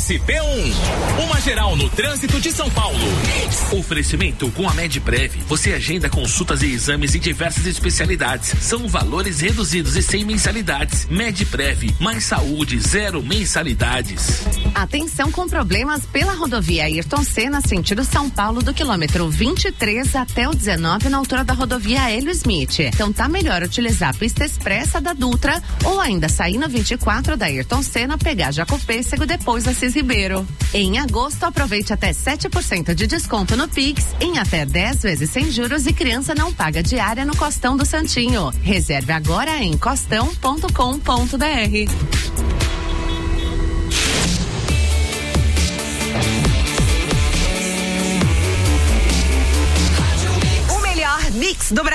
SP1, uma geral no trânsito de São Paulo. Oferecimento com a Medprev. Você agenda consultas e exames em diversas especialidades. São valores reduzidos e sem mensalidades. Medprev, mais saúde, zero mensalidades. Atenção com problemas pela rodovia Ayrton Senna, sentido São Paulo, do quilômetro 23 até o 19, na altura da rodovia Hélio Smith. Então tá melhor utilizar a pista expressa da Dutra ou ainda sair no 24 da Ayrton Senna, pegar Jacopêssego, depois Assis Ribeiro. Em agosto, aproveite até 7% de desconto no Pix, em até 10 vezes sem juros, e criança não paga diária no Costão do Santinho. Reserve agora em costão.com.br. Mix do Brasil.